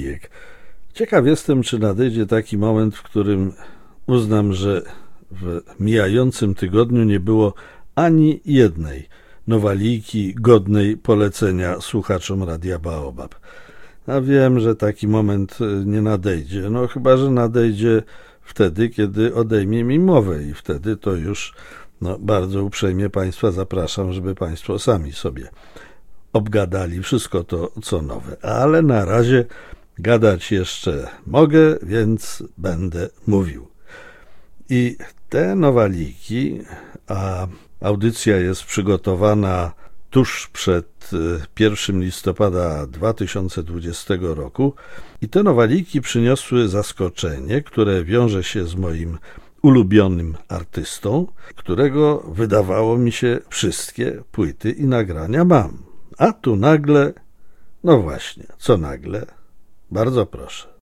Ciekaw jestem, czy nadejdzie taki moment, w którym uznam, że w mijającym tygodniu nie było ani jednej nowalijki godnej polecenia słuchaczom Radia Baobab. A wiem, że taki moment nie nadejdzie, chyba że nadejdzie wtedy, kiedy odejmie mi mowę i wtedy to już bardzo uprzejmie Państwa zapraszam, żeby Państwo sami sobie obgadali wszystko to, co nowe. Ale na razie gadać jeszcze mogę, więc będę mówił. I te nowaliki, a audycja jest przygotowana tuż przed 1 listopada 2020 roku i te nowaliki przyniosły zaskoczenie, które wiąże się z moim ulubionym artystą, którego wydawało mi się wszystkie płyty i nagrania mam. A tu nagle, właśnie, co nagle? Bardzo proszę.